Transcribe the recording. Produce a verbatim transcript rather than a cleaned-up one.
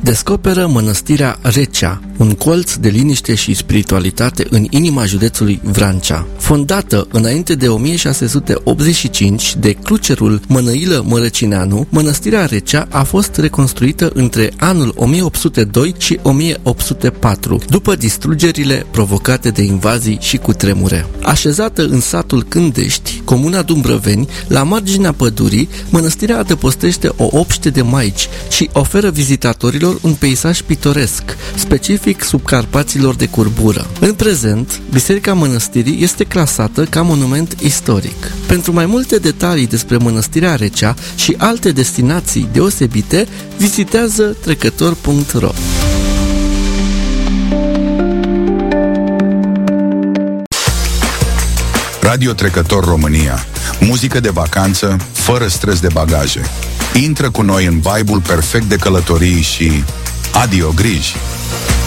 descoperă mănăstirea Recea, un colț de liniște și spiritualitate în inima județului Vrancea. Fondată înainte de o mie șase sute optzeci și cinci de clucerul Mănăilă Mărăcineanu, mănăstirea Recea a fost reconstruită între anul o mie opt sute doi și o mie opt sute patru, după distrugerile provocate de invazii și cutremure. Așezată în satul Cândești, comuna Dumbrăveni, la marginea pădurii, mănăstirea adăpostește o obște de maici și oferă vizitatorilor un peisaj pitoresc, specific subcarpaților de curbură. În prezent, Biserica Mănăstirii este clasată ca monument istoric. Pentru mai multe detalii despre Mănăstirea Recea și alte destinații deosebite, vizitează trecător punct ro. Radio Trecător România. Muzică de vacanță, fără stres de bagaje. Intră cu noi în vibe-ul perfect de călătorii și adio griji.